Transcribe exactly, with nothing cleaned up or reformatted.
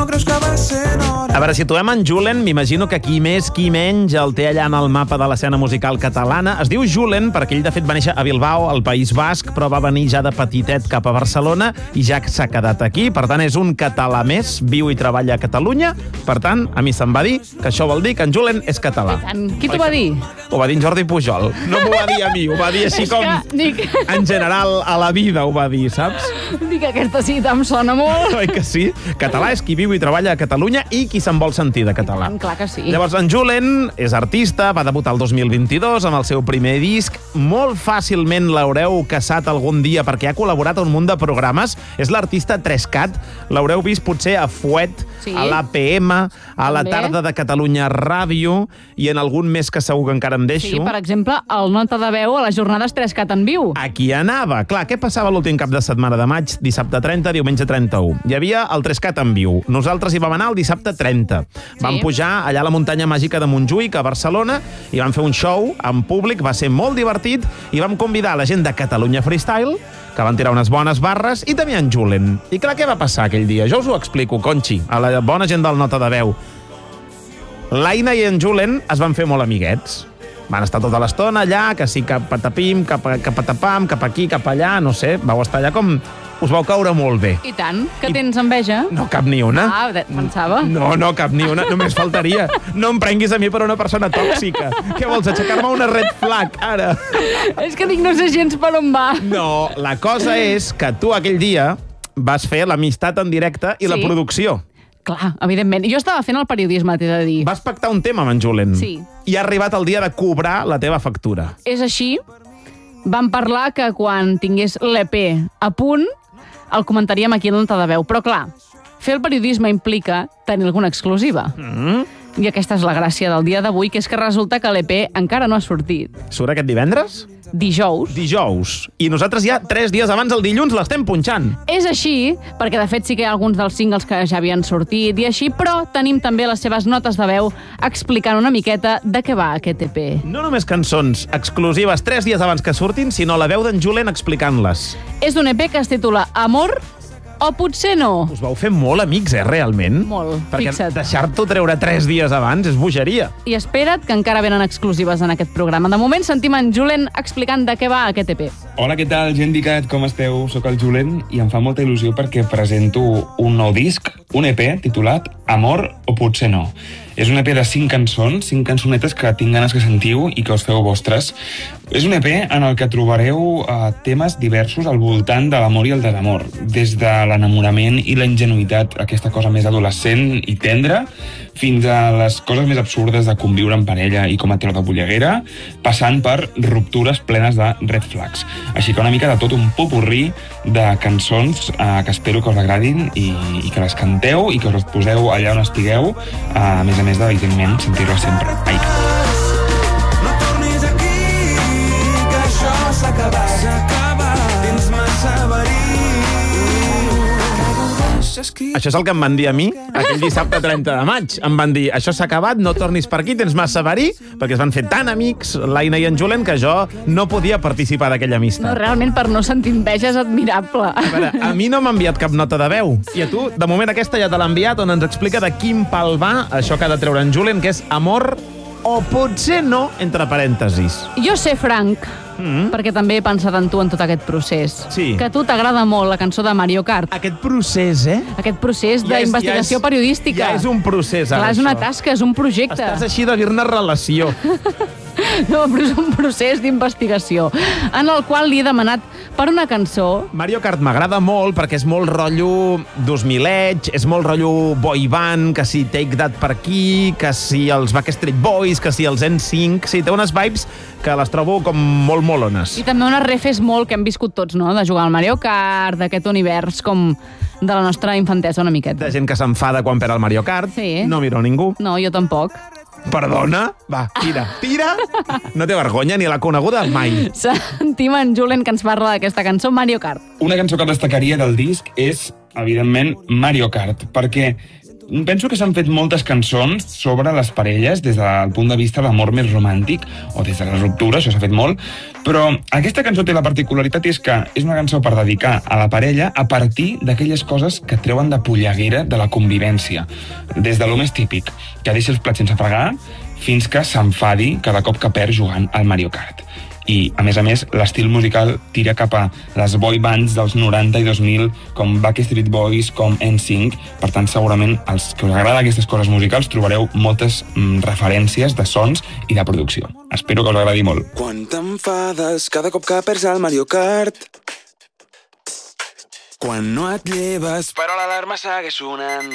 creus que va ser hora? A veure, situem en Julen, m'imagino que qui més, qui menys el té allà en el mapa de l'escena musical catalana. Es diu Julen perquè ell, de fet, va néixer a Bilbao, al País Basc, però va venir ja de petitet cap a Barcelona i ja s'ha quedat aquí. Per tant, és un català més, viu i treballa a Catalunya. Per tant, a mi se'm va dir que això vol dir que en Julen és català. Qui t'ho va dir? Ho va dir en Jordi Pujol. No m'ho va dir a mi, ho va dir així com... En general, a la vida ho va dir, saps? Dic que aquesta cita em sona molt. Oi que sí? Català és qui viu i treballa a Catalunya i qui se'n vol sentir de català. Clar que sí. Llavors, en Julen és artista, va debutar el dos mil vint-i-dos amb el seu primer disc. Molt fàcilment l'haureu caçat algun dia perquè ha col·laborat en un munt de programes. És l'artista tres cat. L'haureu vist potser a Fuet, sí, a l'A P M, a la també. Tarda de Catalunya Ràdio i en algun més que segur que encara em deixo. Sí, per exemple, el Nota de Veu a les jornades tres cat en viu. Aquí anava. Clar, què passava l'últim cap de setmana de maig, dissabte trenta, diumenge trenta-u? Hi havia el tres cat en viu. Nosaltres hi vam anar el dissabte trenta. Sí. Vam pujar allà a la muntanya màgica de Montjuïc, a Barcelona, i vam fer un show en públic, va ser molt divertit, i vam convidar la gent de Catalunya Freestyle, que van tirar unes bones barres, i també en Julen. I clar, què va passar aquell dia? Jo us ho explico, Conxi, a la bona gent del Nota de Veu. L'Aina i en Julen es van fer molt amiguets. Van estar tota l'estona allà, que sí, cap patapim, cap, cap patapam, cap aquí, cap allà, no sé, vau estar allà com... Us vau caure molt bé. I tant, que I... tens enveja? No, cap ni una. Ah, pensava. No, no, cap ni una, només faltaria. No em prenguis a mi per una persona tòxica. Què vols, aixecar-me una red flag, ara? És que dic, no sé gens per on va. No, la cosa és que tu aquell dia vas fer l'amistat en directe i sí, la producció. Clar, evidentment. Jo estava fent el periodisme, t'he de dir. Vas pactar un tema amb en Julen. Sí. I ha arribat el dia de cobrar la teva factura. És així. Vam parlar que quan tingués l'E P a punt el comentaríem aquí a la Nota de Veu. Però, clar, fer el periodisme implica tenir alguna exclusiva. Mm. I aquesta és la gràcia del dia d'avui, que és que resulta que l'E P encara no ha sortit. Surt aquest divendres? Dijous. Dijous. I nosaltres ja tres dies abans, el dilluns, l'estem punxant. És així, perquè de fet sí que hi ha alguns dels singles que ja havien sortit i així, però tenim també les seves notes de veu explicant una miqueta de què va aquest E P. No només cançons exclusives tres dies abans que surtin, sinó la veu d'en Julen explicant-les. És un E P que es titula Amor o potser no. Us vau fer molt amics, eh, realment? Molt, perquè fixa't. Deixar-t'ho treure tres dies abans és bogeria. I espera't, que encara venen exclusives en aquest programa. De moment sentim en Julen explicant de què va aquest E P. Hola, què tal, gent d'Icat? Com esteu? Soc el Julen i em fa molta il·lusió perquè presento un nou disc, un E P titulat Amor o potser no. És un E P de cinc cançons, cinc cançonetes que tinc ganes que sentiu i que us feu vostres. És un E P en el que trobareu uh, temes diversos al voltant de l'amor i el desamor, des de l'enamorament i la ingenuïtat, aquesta cosa més adolescent i tendra, fins a les coses més absurdes de conviure en parella i com a tro de bulleguera, passant per ruptures plenes de red flags. Així que una mica de tot un popurrí de cançons uh, que espero que us agradin i, i que les canteu i que us les poseu allà on estigueu, uh, a més a més de, evidentment, sentir-la sempre. Ai. No tornis aquí, que això s'ha acabat. S'ha acabat. Tens massa verí. Això és el que em van dir a mi aquell dissabte trenta de maig. Em van dir, això s'ha acabat, no tornis per aquí, tens massa verí, perquè es van fer tan amics, l'Aina i en Julen, que jo no podia participar d'aquella amistat. No, realment, per no sentir enveja és admirable. A veure, a mi no m'ha enviat cap nota de veu. I a tu, de moment, aquesta ja te l'ha enviat, on ens explica de quin pal va això que ha de treure en Julen, que és amor o potser no, entre parèntesis. Jo sé, Frank, mm. perquè també he pensat en tu en tot aquest procés. Sí. Que a tu t'agrada molt la cançó de Mario Kart. Aquest procés, eh? Aquest procés ja d'investigació ja és, periodística. Ja és un procés, ara, clar, és una això. tasca, és un projecte. Estàs així de dir-ne relació. No, però és un procés d'investigació en el qual li he demanat per una cançó. Mario Kart m'agrada molt perquè és molt rotllo dos mileig, és molt rotllo boy band, que si Take That per aquí, que si els Backstreet Boys, que si els N cinc... Sí, té unes vibes que les trobo com molt molones. I també unes refes molt que hem viscut tots, no?, de jugar al Mario Kart, d'aquest univers com de la nostra infantesa una miqueta. De gent que s'enfada quan perd el Mario Kart. Sí. No miro ningú. No, jo tampoc. Perdona? Va, tira, tira! No té vergonya ni la coneguda mai. Sentim en Julen que ens parla d'aquesta cançó, Mario Kart. Una cançó que destacaria del disc és, evidentment, Mario Kart, perquè penso que s'han fet moltes cançons sobre les parelles des del punt de vista de l'amor més romàntic o des de la ruptura, això s'ha fet molt, però aquesta cançó té la particularitat i és que és una cançó per dedicar a la parella a partir d'aquelles coses que treuen de polleguera de la convivència, des de lo més típic, que deixi els plats sense fregar, fins que s'enfadi cada cop que perd jugant al Mario Kart. I, a més a més, l'estil musical tira cap a les boy bands dels noranta i dos mil, com Backstreet Boys, com N Sync. Per tant, segurament, els que us agraden aquestes coses musicals trobareu moltes mm, referències de sons i de producció. Espero que us agradi molt. Quan t'enfades cada cop que perds al Mario Kart, quan no et lleves però l'alarma segueix sonant,